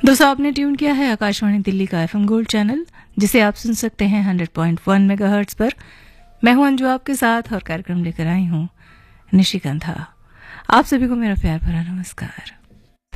दोस्तों, आपने ट्यून किया है आकाशवाणी दिल्ली का एफएम गोल्ड चैनल, जिसे आप सुन सकते हैं 100.1 मेगाहर्ट्ज पर। मैं हूं अंजू आपके साथ और कार्यक्रम लेकर आई हूं निशिगंधा। आप सभी को मेरा प्यार भरा नमस्कार।